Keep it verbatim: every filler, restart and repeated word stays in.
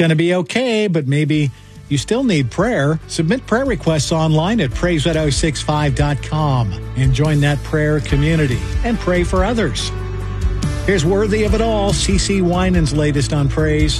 going to be okay, but maybe you still need prayer. Submit prayer requests online at praise red oh six five dot com and join that prayer community and pray for others. Here's Worthy of It All, C C Winans' latest on praise.